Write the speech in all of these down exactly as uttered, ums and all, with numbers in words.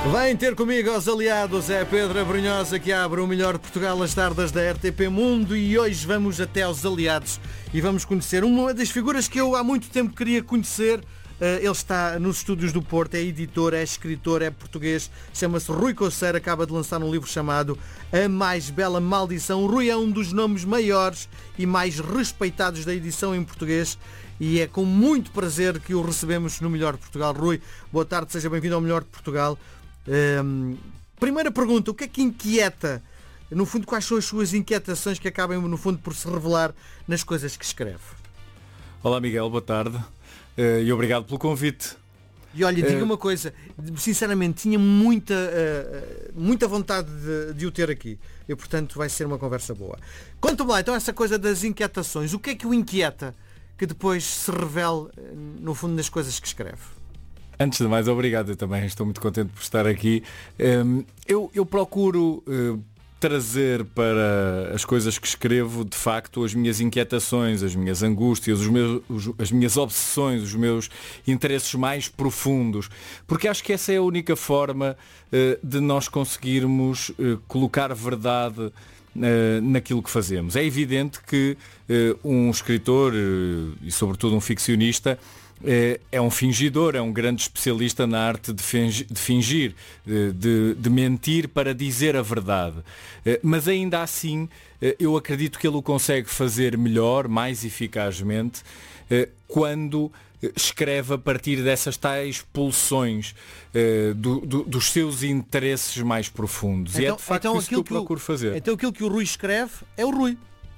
Vem ter comigo aos aliados, é Pedro Abrunhosa que abre o melhor de Portugal às tardes da R T P Mundo e hoje vamos até aos aliados e vamos conhecer uma das figuras que eu há muito tempo queria conhecer. Ele está nos estúdios do Porto, é editor, é escritor, é português, chama-se Rui Coceiro, acaba de lançar um livro chamado A Mais Bela Maldição. O Rui é um dos nomes maiores e mais respeitados da edição em português e é com muito prazer que o recebemos no Melhor de Portugal. Rui, boa tarde, seja bem-vindo ao Melhor de Portugal. Hum, primeira pergunta, o que é que inquieta, no fundo, quais são as suas inquietações que acabam, no fundo, por se revelar nas coisas que escreve? Olá Miguel, boa tarde uh, e obrigado pelo convite. E olha, diga uh... uma coisa, sinceramente tinha muita, uh, muita vontade de, de o ter aqui e portanto vai ser uma conversa boa. Conta-me lá então essa coisa das inquietações, o que é que o inquieta que depois se revele no fundo nas coisas que escreve? Antes de mais, obrigado, eu também estou muito contente por estar aqui. Eu, eu procuro trazer para as coisas que escrevo, de facto, as minhas inquietações, as minhas angústias, os meus, as minhas obsessões, os meus interesses mais profundos, porque acho que essa é a única forma de nós conseguirmos colocar verdade naquilo que fazemos. É evidente que um escritor, e sobretudo um ficcionista, é um fingidor, é um grande especialista na arte de fingir, de, de mentir para dizer a verdade. Mas ainda assim, eu acredito que ele o consegue fazer melhor, mais eficazmente, quando escreve a partir dessas tais pulsões do, do, dos seus interesses mais profundos. Então, e é de facto então isso que eu procuro o, fazer. Então aquilo que o Rui escreve é o Rui.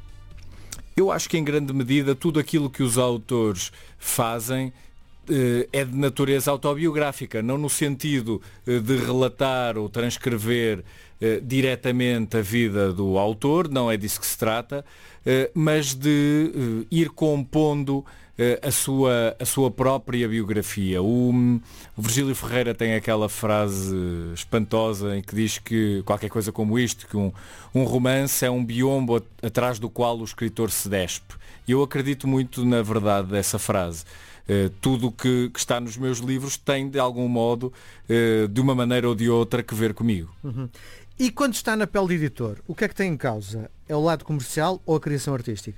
Eu acho que em grande medida tudo aquilo que os autores fazem é de natureza autobiográfica, não no sentido de relatar ou transcrever diretamente a vida do autor, não é disso que se trata, mas de ir compondo a sua, a sua própria biografia. O, o Virgílio Ferreira tem aquela frase espantosa em que diz que qualquer coisa como isto, que um, um romance é um biombo atrás do qual o escritor se despe. Eu acredito muito na verdade dessa frase. Uh, tudo que, que está nos meus livros tem de algum modo, uh, de uma maneira ou de outra, que ver comigo. Uhum. E quando está na pele de editor, o que é que tem em causa? É o lado comercial ou a criação artística?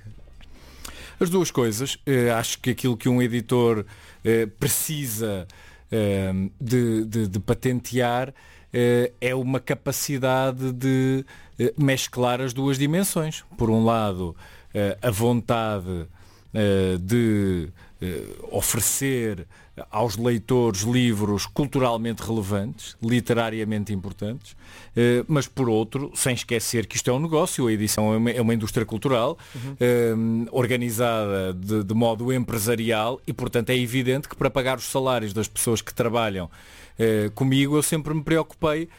As duas coisas. Uh, acho que aquilo que um editor uh, precisa uh, de, de, de patentear uh, é uma capacidade de uh, mesclar as duas dimensões. Por um lado, uh, a vontade uh, de uh, oferecer aos leitores livros culturalmente relevantes, literariamente importantes, mas por outro, sem esquecer que isto é um negócio, a edição é uma, é uma indústria cultural, uhum. organizada de, de modo empresarial e, portanto, é evidente que para pagar os salários das pessoas que trabalham comigo, eu sempre me preocupei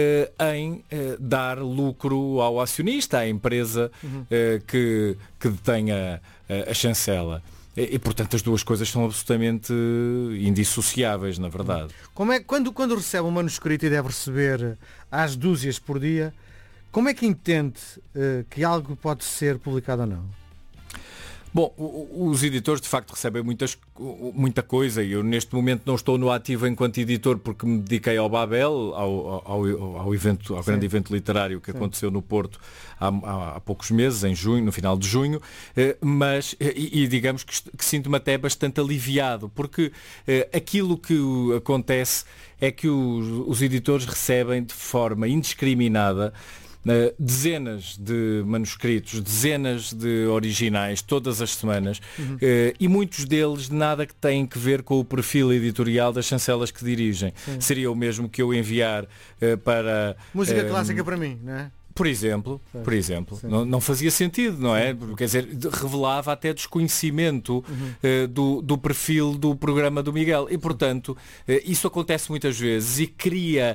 em dar lucro ao acionista, à empresa uhum. que, que detenha a, a chancela. E, portanto, as duas coisas são absolutamente indissociáveis, na verdade. Como é, quando, quando recebe um manuscrito e deve receber às dúzias por dia, como é que entende uh, que algo pode ser publicado ou não? Bom, os editores de facto recebem muitas, muita coisa e eu neste momento não estou no ativo enquanto editor porque me dediquei ao Babel, ao, ao, ao, evento, ao grande evento literário que Sim. aconteceu no Porto há, há, há poucos meses, em junho, no final de junho, mas, e, e digamos que, que sinto-me até bastante aliviado, porque aquilo que acontece é que os, os editores recebem de forma indiscriminada Uh, dezenas de manuscritos, dezenas de originais todas as semanas uhum. uh, e muitos deles nada que têm que ver com o perfil editorial das chancelas que dirigem. Sim. Seria o mesmo que eu enviar uh, para... Música uh, clássica para mim, não é? Por exemplo, Sim. por exemplo não, não fazia sentido, não é? Sim. Quer dizer, revelava até desconhecimento uhum. uh, do, do perfil do programa do Miguel e, portanto, uh, isso acontece muitas vezes e cria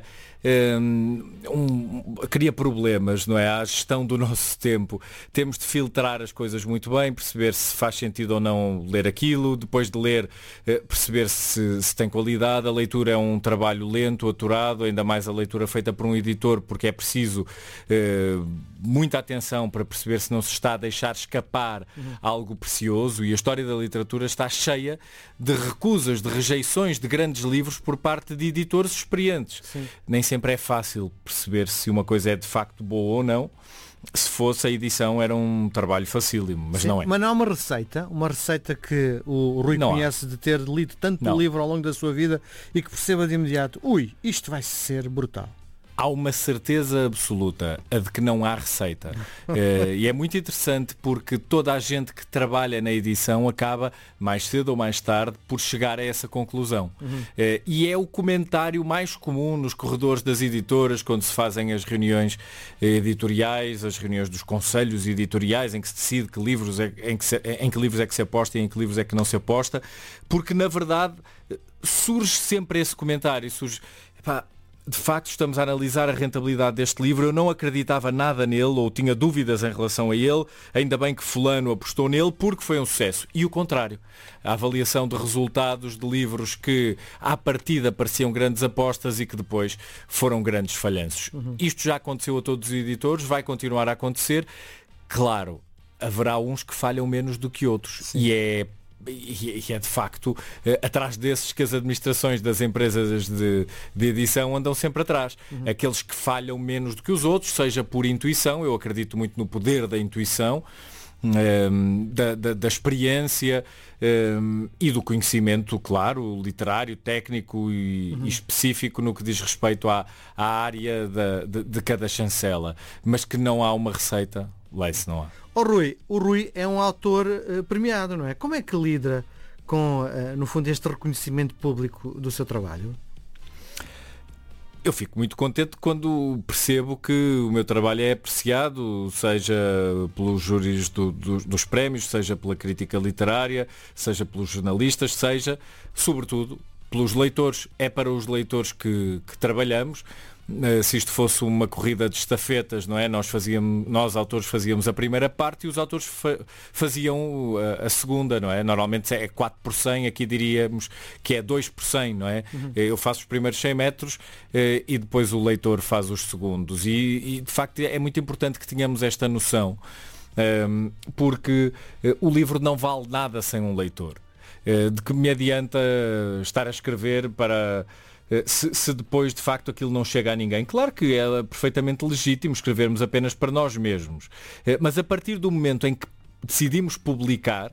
Um, cria problemas, não é? À gestão do nosso tempo. Temos de filtrar as coisas muito bem, perceber se faz sentido ou não ler aquilo, depois de ler, perceber se, se tem qualidade. A leitura é um trabalho lento, aturado, ainda mais a leitura feita por um editor, porque é preciso uh, muita atenção para perceber se não se está a deixar escapar uhum. algo precioso, e a história da literatura está cheia de recusas, de rejeições de grandes livros por parte de editores experientes. Sim. Nem sempre é fácil perceber se uma coisa é de facto boa ou não. Se fosse a edição era um trabalho facílimo, mas Sim, não é. Mas não há uma receita, uma receita que o Rui não conhece há. de ter lido tanto não. livro ao longo da sua vida e que perceba de imediato, ui, isto vai ser brutal. Há uma certeza absoluta, a de que não há receita. uh, e é muito interessante porque toda a gente que trabalha na edição acaba, mais cedo ou mais tarde, por chegar a essa conclusão. Uhum. Uh, e é o comentário mais comum nos corredores das editoras, quando se fazem as reuniões editoriais, as reuniões dos conselhos editoriais, em que se decide que livros é, em, que se, em que livros é que se aposta e em que livros é que não se aposta, porque na verdade surge sempre esse comentário, surge... Epá, de facto estamos a analisar a rentabilidade deste livro, eu não acreditava nada nele ou tinha dúvidas em relação a ele, ainda bem que fulano apostou nele porque foi um sucesso. E o contrário, a avaliação de resultados de livros que à partida pareciam grandes apostas e que depois foram grandes falhanços. Uhum. Isto já aconteceu a todos os editores, vai continuar a acontecer. Claro, haverá uns que falham menos do que outros. Sim. E é E é de facto eh, atrás desses que as administrações das empresas de, de edição andam sempre atrás. Uhum. Aqueles que falham menos do que os outros, seja por intuição, eu acredito muito no poder da intuição, eh, da, da, da experiência eh, e do conhecimento, claro, literário, técnico e, uhum. e específico no que diz respeito à, à área da, de, de cada chancela, mas que não há uma receita. Lá isso não há. Oh, Rui, o Rui é um autor uh, premiado, não é? Como é que lida com, uh, no fundo, este reconhecimento público do seu trabalho? Eu fico muito contente quando percebo que o meu trabalho é apreciado, seja pelos júris do, do, dos prémios, seja pela crítica literária, seja pelos jornalistas, seja, sobretudo, pelos leitores. É para os leitores que, que trabalhamos. Se isto fosse uma corrida de estafetas, não é? Nós fazíamos, nós autores fazíamos a primeira parte e os autores fa- faziam a, a segunda, não é? Normalmente é quatro por cem, aqui diríamos que é dois por cem, não é? Uhum. Eu faço os primeiros cem metros eh, e depois o leitor faz os segundos. E, e de facto é muito importante que tenhamos esta noção, um, porque eh, o livro não vale nada sem um leitor. Eh, de que me adianta estar a escrever para... Se, se depois de facto aquilo não chega a ninguém. Claro que é perfeitamente legítimo escrevermos apenas para nós mesmos, mas a partir do momento em que decidimos publicar,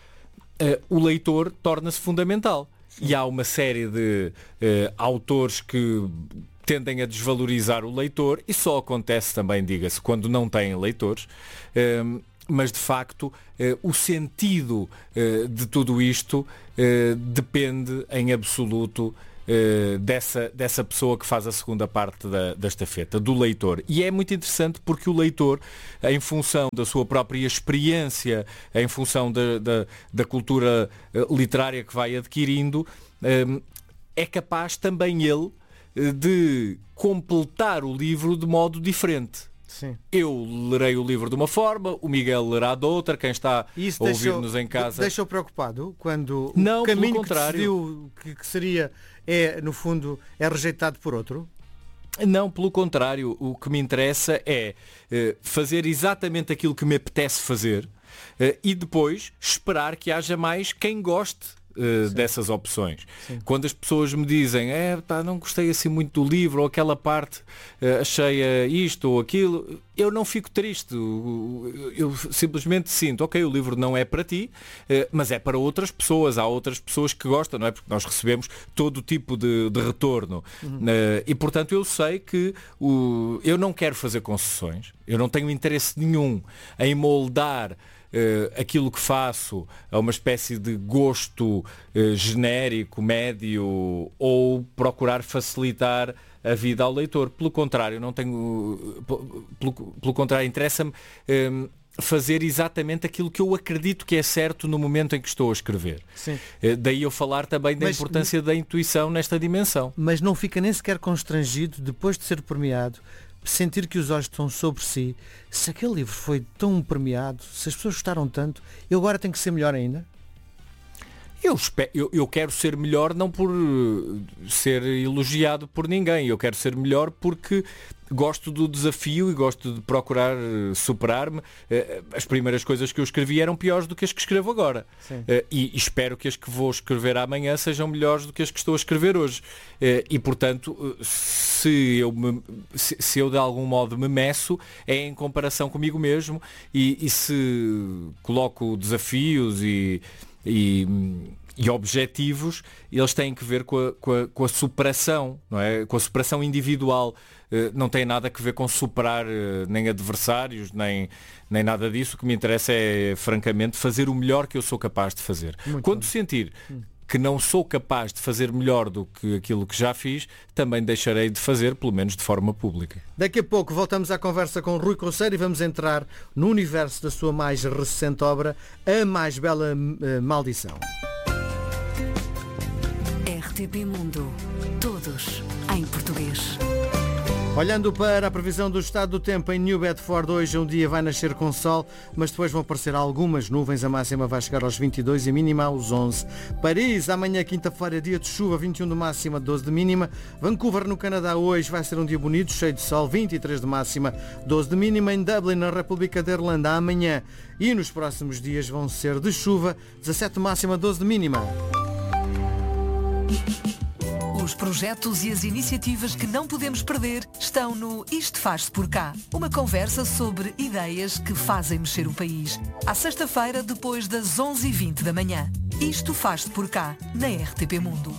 o leitor torna-se fundamental. Sim. E há uma série de uh, autores que tendem a desvalorizar o leitor, e só acontece também, diga-se, quando não têm leitores. Uh, mas de facto uh, o sentido uh, de tudo isto uh, depende em absoluto Uh, dessa, dessa pessoa que faz a segunda parte da, da estafeta, do leitor. E é muito interessante porque o leitor, em função da sua própria experiência, em função da, da, da cultura uh, literária que vai adquirindo, uh, é capaz também ele uh, de completar o livro de modo diferente. Sim. Eu lerei o livro de uma forma, o Miguel lerá de outra, quem está a ouvir-nos em casa... Deixa-o preocupado quando não, o caminho pelo que decidiu que, que seria, é, no fundo, é rejeitado por outro? Não, pelo contrário, o que me interessa é uh, fazer exatamente aquilo que me apetece fazer uh, e depois esperar que haja mais quem goste Uh, dessas opções. Sim. Quando as pessoas me dizem é, pá, não gostei assim muito do livro, ou aquela parte uh, achei uh, isto ou aquilo, eu não fico triste. Eu, eu simplesmente sinto, ok, o livro não é para ti, uh, mas é para outras pessoas. Há outras pessoas que gostam, não é? Porque nós recebemos todo o tipo de, de retorno. Uhum. Uh, e portanto eu sei que o, eu não quero fazer concessões, eu não tenho interesse nenhum em moldar Uh, aquilo que faço a uma espécie de gosto uh, genérico, médio, ou procurar facilitar a vida ao leitor. Pelo contrário, não tenho. Pelo, pelo contrário, interessa-me um, fazer exatamente aquilo que eu acredito que é certo no momento em que estou a escrever. Sim. Uh, daí eu falar também da mas, importância da intuição nesta dimensão. Mas não fica nem sequer constrangido, depois de ser premiado, sentir que os olhos estão sobre si. Se aquele livro foi tão premiado, se as pessoas gostaram tanto, eu agora tenho que ser melhor ainda? Eu, espero, eu, eu quero ser melhor não por ser elogiado por ninguém, eu quero ser melhor porque gosto do desafio e gosto de procurar superar-me. As primeiras coisas que eu escrevi eram piores do que as que escrevo agora. Sim. E espero que as que vou escrever amanhã sejam melhores do que as que estou a escrever hoje. E, portanto, se eu, me, se, se eu de algum modo me meço, é em comparação comigo mesmo e, e se coloco desafios e, e, e objetivos, eles têm que ver com a, com a, com a superação, não é? Com a superação individual. Não tem nada a ver com superar nem adversários, nem, nem nada disso. O que me interessa é, francamente, fazer o melhor que eu sou capaz de fazer. Muito Quando bom. sentir que não sou capaz de fazer melhor do que aquilo que já fiz, também deixarei de fazer, pelo menos de forma pública. Daqui a pouco voltamos à conversa com Rui Conceiro e vamos entrar no universo da sua mais recente obra, A Mais Bela Maldição. R T P Mundo. Todos em português. Olhando para a previsão do estado do tempo em New Bedford, hoje um dia vai nascer com sol, mas depois vão aparecer algumas nuvens, a máxima vai chegar aos vinte e dois e a mínima aos onze. Paris, amanhã quinta-feira, dia de chuva, vinte e um de máxima, doze de mínima. Vancouver, no Canadá, hoje vai ser um dia bonito, cheio de sol, vinte e três de máxima, doze de mínima. Em Dublin, na República da Irlanda, amanhã e nos próximos dias vão ser de chuva, dezassete de máxima, doze de mínima. Os projetos e as iniciativas que não podemos perder estão no Isto Faz-se por Cá. Uma conversa sobre ideias que fazem mexer o país. À sexta-feira, depois das onze e vinte da manhã. Isto Faz-se por Cá, na R T P Mundo.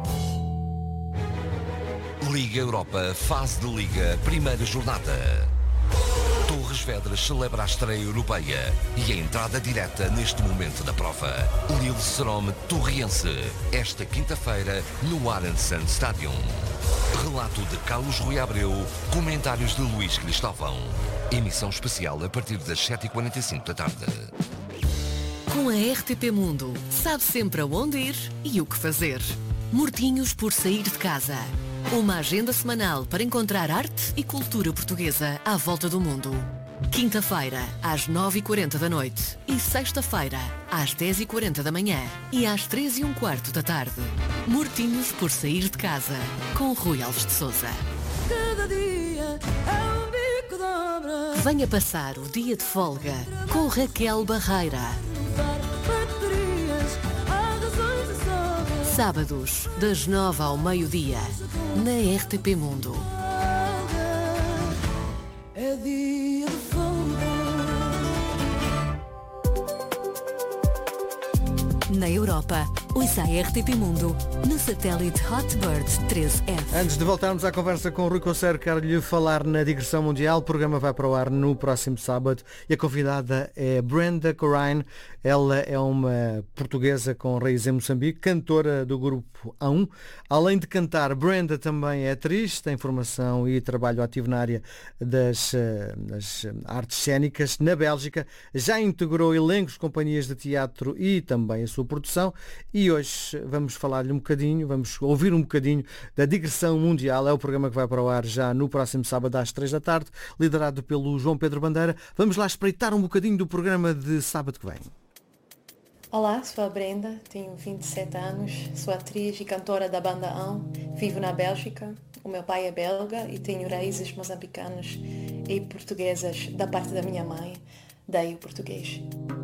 Liga Europa, fase de Liga, primeira jornada. Torres Vedras celebra a estreia europeia e a entrada direta neste momento da prova. Lille-Serome Torriense, esta quinta-feira no Arenson Stadium. Relato de Carlos Rui Abreu, comentários de Luís Cristóvão. Emissão especial a partir das sete e quarenta e cinco da tarde. Com a R T P Mundo, sabe sempre aonde ir e o que fazer. Mortinhos por sair de casa. Uma agenda semanal para encontrar arte e cultura portuguesa à volta do mundo. Quinta-feira, às nove e quarenta da noite. E sexta-feira, às dez e quarenta da manhã. E às três e um quarto da tarde. Mortinhos por sair de casa. Com Rui Alves de Sousa. Cada dia é um bico de obra. Venha passar o dia de folga com Raquel Barreira. Sábados, das nove ao meio-dia, na R T P Mundo. É dia de folga. Na Europa, ouça a R T P Mundo no satélite Hotbird treze F. Antes de voltarmos à conversa com o Rui Conceiro, quero-lhe falar na digressão mundial. O programa vai para o ar no próximo sábado e a convidada é Brenda Corine. Ela é uma portuguesa com raízes em Moçambique, cantora do grupo A um. Além de cantar, Brenda também é atriz, tem formação e trabalho ativo na área das, das artes cênicas na Bélgica. Já integrou elencos, companhias de teatro e também a sua produção. E hoje vamos falar-lhe um bocadinho, vamos ouvir um bocadinho da digressão mundial. É o programa que vai para o ar já no próximo sábado às três da tarde, liderado pelo João Pedro Bandeira. Vamos lá espreitar um bocadinho do programa de sábado que vem. Olá, sou a Brenda, tenho vinte e sete anos, sou atriz e cantora da banda A um, vivo na Bélgica. O meu pai é belga e tenho raízes moçambicanas e portuguesas da parte da minha mãe, daí o português.